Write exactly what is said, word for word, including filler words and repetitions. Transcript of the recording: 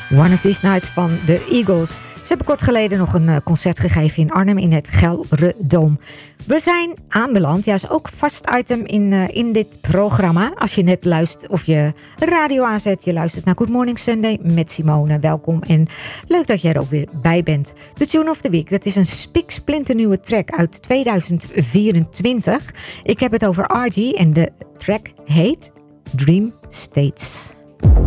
One of These Nights van de Eagles. Ze hebben kort geleden nog een uh, concert gegeven in Arnhem in het Gelredome. We zijn aanbeland, ja, is ook vast item in, uh, in dit programma. Als je net luistert of je radio aanzet, je luistert naar Good Morning Sunday met Simone. Welkom en leuk dat jij er ook weer bij bent. De Tune of the Week, dat is een spiksplinternieuwe track uit tweeduizend vierentwintig. Ik heb het over R G en de track heet Dream States.